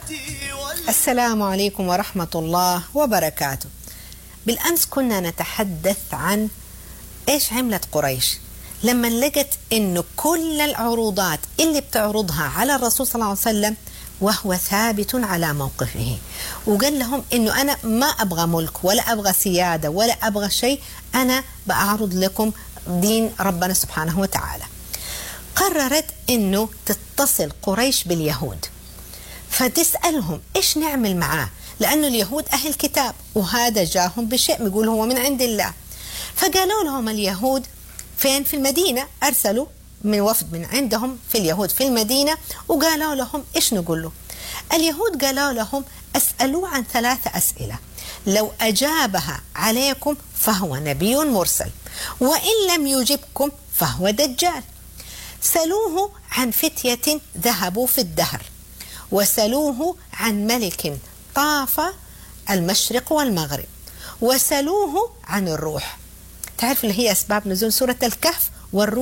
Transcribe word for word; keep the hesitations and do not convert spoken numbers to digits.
السلام عليكم ورحمة الله وبركاته. بالأمس كنا نتحدث عن إيش عملت قريش لما لقت إنه كل العروضات اللي بتعرضها على الرسول صلى الله عليه وسلم وهو ثابت على موقفه، وقال لهم إنه أنا ما أبغى ملك ولا أبغى سيادة ولا أبغى شيء، أنا بأعرض لكم دين ربنا سبحانه وتعالى. قررت إنه تتصل قريش باليهود فتسألهم إيش نعمل معاه، لأنه اليهود أهل كتاب وهذا جاهم بشيء يقول هو من عند الله. فقالوا لهم اليهود فين؟ في المدينة، أرسلوا من وفد من عندهم في اليهود في المدينة وقالوا لهم إيش نقول له. اليهود قالوا لهم أسألوا عن ثلاثة أسئلة، لو أجابها عليكم فهو نبي مرسل، وإن لم يجبكم فهو دجال. سألوه عن فتية ذهبوا في الدهر، وسألوه عن ملك طاف المشرق والمغرب، وسألوه عن الروح. تعرف اللي هي أسباب نزول سورة الكهف والروح